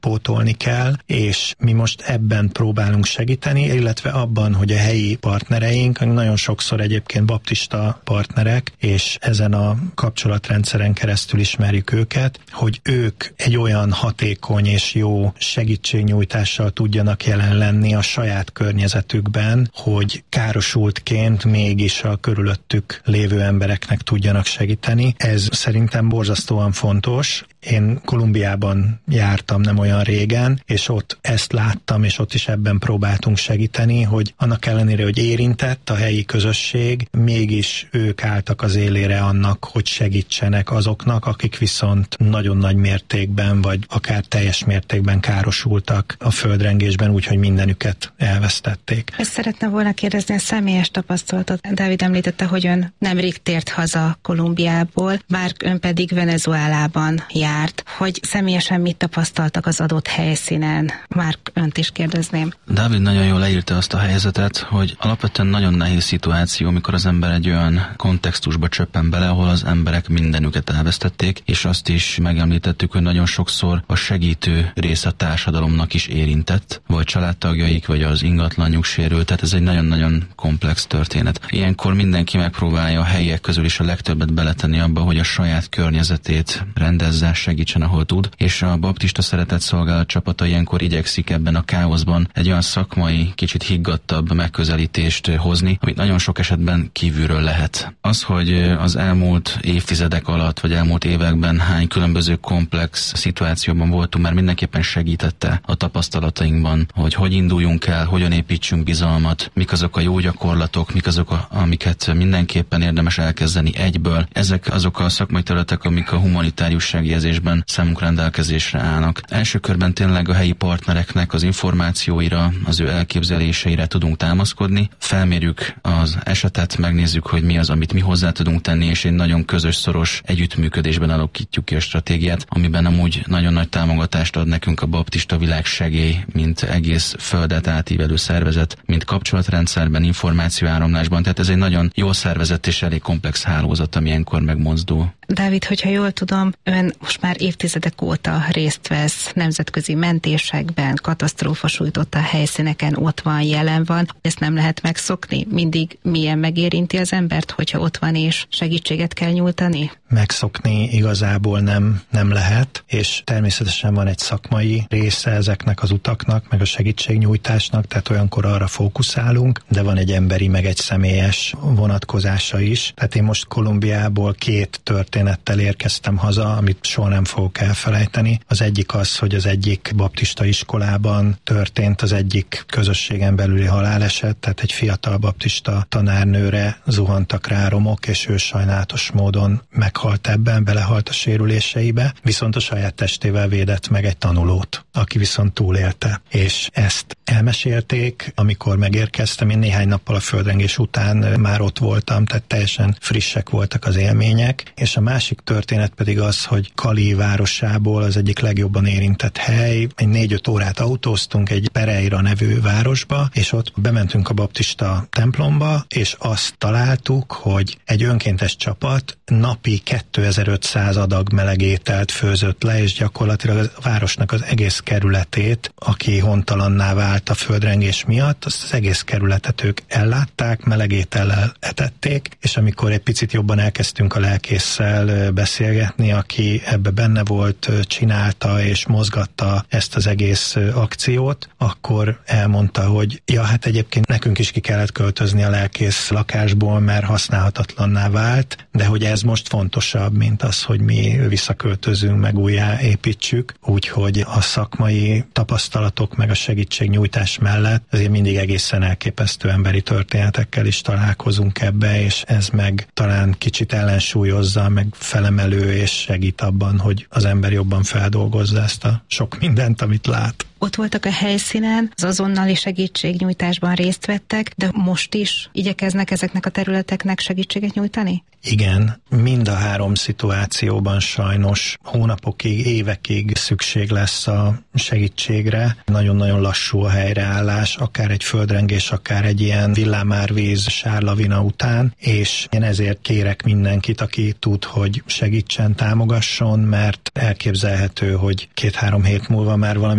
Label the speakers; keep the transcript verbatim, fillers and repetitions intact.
Speaker 1: pótolni kell, és mi most ebben próbálunk segíteni, illetve abban, hogy a helyi partnereink, nagyon sokszor egyébként baptista partnerek, és ezen a kapcsolatrendszeren keresztül ismerjük őket, hogy ők egy olyan hatékony és jó segítségnyújtással tudjanak jelen lenni a saját környezetükben, hogy károsultként mégis a körülöttük lévő embereknek tudjanak segíteni. Ez szerintem borzasztóan fontos. Én Kolumbiában jártam nem olyan régen, és ott ezt láttam, és ott is ebben próbáltunk segíteni, hogy annak ellenére, hogy érintett a helyi közösség, mégis ők álltak az élére annak, hogy segítsenek azoknak, akik viszont nagyon nagy mértékben, vagy akár teljes mértékben károsultak a földrengésben, úgyhogy mindenüket elvesztették.
Speaker 2: Ezt szeretne volna kérdezni a személyes tapasztalatot. Dávid említette, hogy ön nemrég tért haza Kolumbiából, bár ön pedig Venezuelában járt, hogy személyesen mit tapasztaltak az adott helyszínen. Már önt is kérdezném.
Speaker 3: Dávid nagyon jól leírta azt a helyzetet, hogy alapvetően nagyon nehéz szituáció, amikor az ember egy olyan kontextusba csöppen bele, ahol az emberek mindenüket elvesztették, és azt is megemlítettük, hogy nagyon sokszor a segítő rész a társadalomnak is érintett, vagy családtagjaik, vagy az ingatlanjuk sérült, tehát ez egy nagyon-nagyon komplex történet. Ilyenkor mindenki megpróbálja a helyiek közül is a legtöbbet beletenni abba, hogy a saját környezetét rendezze, segítsen, ahol tud, és a baptista szeretett szolgálat csapata ilyenkor igyekszik ebben a káoszban egy olyan szakmai, kicsit higgadtabb megközelítést hozni, amit nagyon sok esetben kívülről lehet. Az, hogy az elmúlt évtizedek alatt, vagy elmúlt években hány különböző komplex szituációban voltunk, már mindenképpen segítette a tapasztalatainkban, hogy hogy induljunk el, hogyan építsünk bizalmat, mik azok a jó gyakorlatok, mik azok, a, amiket mindenképpen érdemes elkezdeni egyből. Ezek azok a szakmai területek, amik a humanitárius segélyezésben számunkra rendelkezésre állnak. Első körben tényleg a helyi partnereknek az információira, az ő elképzeléseire tudunk támaszkodni, felmérjük az esetet, megnézzük, hogy mi az, amit mi hozzá tudunk tenni, és egy nagyon közös, szoros együttműködésben alakítjuk ki a stratégiát, amiben amúgy nagyon nagy támogatást ad nekünk a Baptista Világsegély, mint egész földet átívelő szervezet, mint kapcsolatrendszerben, információáramlásban, tehát ez egy nagyon jól szervezett és elég komplex hálózat, ami ilyenkor megmozdul.
Speaker 2: Dávid, hogyha jól tudom, ön most már évtizedek óta részt vesz nemzetközi mentésekben, katasztrófa sújtotta helyszíneken, ott van, jelen van. Ezt nem lehet megszokni? Mindig milyen megérinti az embert, hogyha ott van és segítséget kell nyújtani?
Speaker 1: Megszokni igazából nem, nem lehet, és természetesen van egy szakmai része ezeknek az utaknak, meg a segítségnyújtásnak, tehát olyankor arra fókuszálunk, de van egy emberi, meg egy személyes vonatkozása is. Tehát én most Kolumbiából két történettel érkeztem haza, amit soha nem fogok elfelejteni. Az egyik az, hogy az egyik baptista iskolában történt az egyik közösségen belüli haláleset, tehát egy fiatal baptista tanárnőre zuhantak rá romok, és ő sajnálatos módon meghalt ebben, belehalt a sérüléseibe, viszont a saját testével védett meg egy tanulót, aki viszont túlélte. És ezt elmesélték, amikor megérkeztem, én néhány nappal a földrengés után már ott voltam, tehát teljesen frissek voltak az élmények, és a másik történet pedig az, hogy Cali városából, az egyik legjobban érintett hely, egy négy-öt órát autóztunk egy Pereira nevű városba, és ott bementünk a baptista templomba, és azt találtuk, hogy egy önkéntes csapat napi kétezer-ötszáz adag meleg ételt főzött le, és gyakorlatilag a városnak az egész kerületét, aki hontalanná vált a földrengés miatt, azt az egész kerületet ők ellátták, meleg étellel etették, és amikor egy picit jobban elkezdtünk a lelkésszel beszélgetni, aki ebbe benne volt, csinálta és mozgatta ezt az egész akciót, akkor elmondta, hogy ja, hát egyébként nekünk is ki kellett költözni a lelkész lakásból, mert használhatatlanná vált, de hogy ez most fontosabb, mint az, hogy mi visszaköltözünk, meg újjáépítsük, úgyhogy a szakmai tapasztalatok meg a segítségnyújtás mellett azért mindig egészen elképesztő emberi történetekkel is találkozunk ebbe, és ez meg talán kicsit ellensúlyozza, meg felemelő és segít abban, hogy az ember jobban feldolgozza ezt a sok mindent, amit lát.
Speaker 2: ott voltak a helyszínen, az azonnali segítségnyújtásban részt vettek, de most is igyekeznek ezeknek a területeknek segítséget nyújtani?
Speaker 1: Igen, mind a három szituációban sajnos hónapokig, évekig szükség lesz a segítségre. Nagyon-nagyon lassú a helyreállás, akár egy földrengés, akár egy ilyen villámárvíz, sárlavina után, és én ezért kérek mindenkit, aki tud, hogy segítsen, támogasson, mert elképzelhető, hogy két-három hét múlva már valami